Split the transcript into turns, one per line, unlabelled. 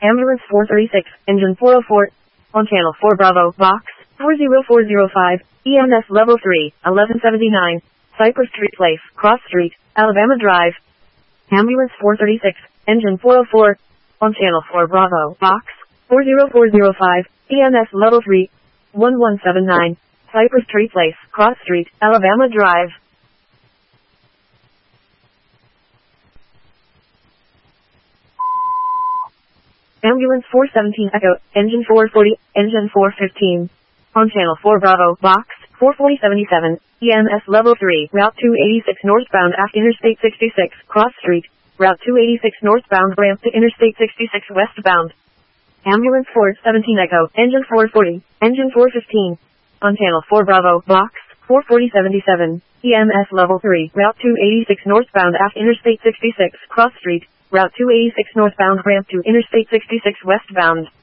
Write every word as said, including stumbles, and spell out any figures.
Ambulance four thirty-six, engine four oh four. On channel four Bravo, box four zero four zero five, E M S level three, eleven seventy-nine, Cypress Street Place, Cross Street, Alabama Drive. Ambulance four thirty-six, engine four oh four. On channel four Bravo, box four zero four zero five, E M S level three, eleven seventy-nine, Cypress Street Place, Cross Street, Alabama Drive. Ambulance four seventeen Echo, engine four forty, engine four fifteen. On channel four Bravo, box four forty seventy-seven, E M S level three, route two eighty-six northbound aft Interstate sixty-six, Cross Street, route two eighty-six northbound ramp to Interstate sixty-six westbound. Ambulance four seventeen Echo, engine four forty, engine four fifteen. On channel four Bravo, box four forty seventy-seven, E M S level three, route two eighty-six northbound aft Interstate sixty-six, Cross Street, route two eighty-six northbound ramp to Interstate sixty-six westbound.